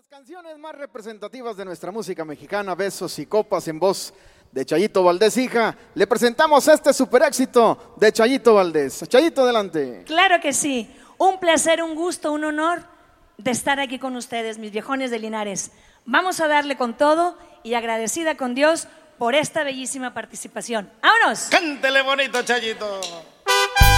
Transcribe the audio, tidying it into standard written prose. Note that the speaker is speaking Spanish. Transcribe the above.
Canciones más representativas de nuestra música mexicana, Besos y Copas, en voz de Chayito Valdés, hija. Le presentamos este super éxito de Chayito Valdés. Chayito, adelante. Claro que sí. Un placer, un gusto, un honor de estar aquí con ustedes, mis viejones de Linares. Vamos a darle con todo y agradecida con Dios por esta bellísima participación. ¡Vámonos! Cántele bonito, Chayito.